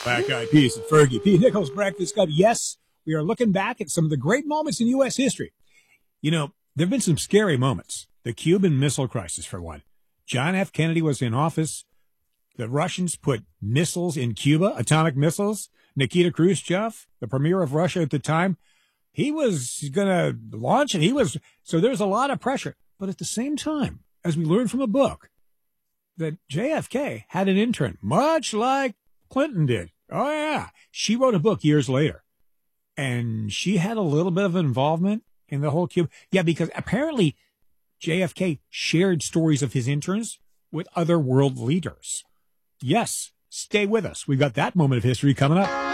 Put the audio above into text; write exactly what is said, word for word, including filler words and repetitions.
Black Eyed Peas and Fergie. P. Nichols Breakfast Club. Yes, we are looking back at some of the great moments in U S history. You know, there have been some scary moments. The Cuban Missile Crisis, for one. John F. Kennedy was in office. The Russians put missiles in Cuba, atomic missiles. Nikita Khrushchev, the premier of Russia at the time, he was going to launch it. He was, so there's a lot of pressure. But at the same time, as we learned from a book, that J F K had an intern, much like Clinton did. Oh, yeah. She wrote a book years later, and she had a little bit of involvement in the whole Cuba. Yeah, because apparently J F K shared stories of his interns with other world leaders. Yes, stay with us. We've got that moment of history coming up.